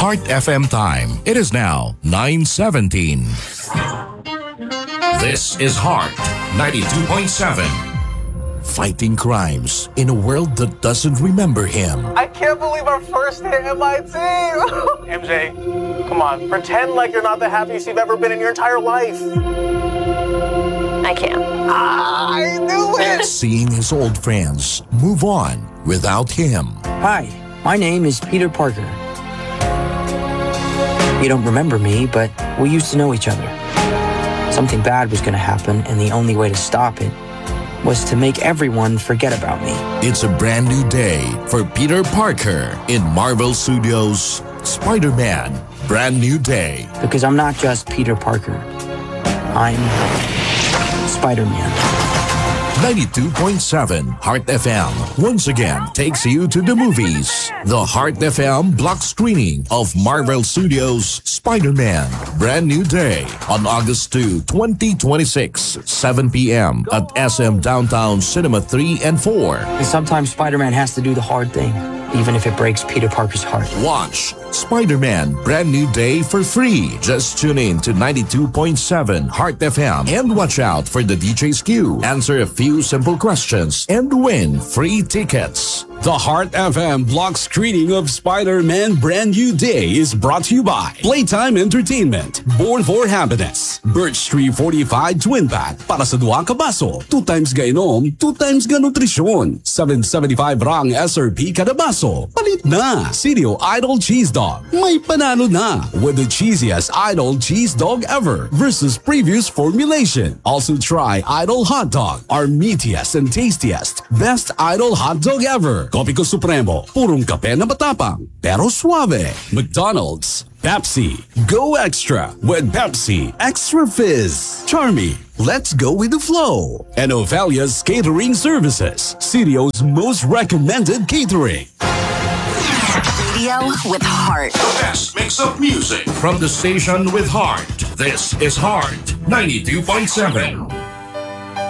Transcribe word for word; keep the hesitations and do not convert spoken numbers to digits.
Heart F M time. It is now nine seventeen. This is Heart ninety-two point seven. Fighting crimes in a world that doesn't remember him. I can't believe our first hit M I T. M J, come on, pretend like you're not the happiest you've ever been in your entire life. I can't. Ah, I knew it. Seeing his old friends move on without him. Hi, my name is Peter Parker. You don't remember me, but we used to know each other. Something bad was going to happen, and the only way to stop it was to make everyone forget about me. It's a brand new day for Peter Parker in Marvel Studios' Spider-Man Brand New Day. Because I'm not just Peter Parker. I'm Spider-Man. ninety-two point seven Heart F M once again takes you to the movies. The Heart F M block screening of Marvel Studios' Spider-Man Brand New Day on August second, twenty twenty-six, seven p.m. at S M Downtown Cinema three and four. And sometimes Spider-Man has to do the hard thing, even if it breaks Peter Parker's heart. Watch Spider-Man Brand New Day for free. Just tune in to ninety-two point seven Heart F M and watch out for the D J's queue. Answer a few simple questions and win free tickets. The Heart F M block screening of Spider-Man Brand New Day is brought to you by Playtime Entertainment, Born for Happiness, Birch Tree forty-five Twin Pack, para sa duwang kabaso, two times gainom, two times ga nutrisyon, seven seventy-five rang S R P kada baso. Palit na! Sirio Idol Cheese Dog, may panalo na with the cheesiest Idol Cheese Dog ever versus previous formulation. Also try Idol Hot Dog, our meatiest and tastiest, best Idol Hot Dog ever. Kopi ko Supremo, purong kape na matapang, pero suave. McDonald's, Pepsi, go extra with Pepsi Extra Fizz. Charmy, let's go with the flow. And Ophelia's Catering Services, Sirio's most recommended catering. Radio with heart. The best mix of music from the station with heart. This is Heart ninety-two point seven.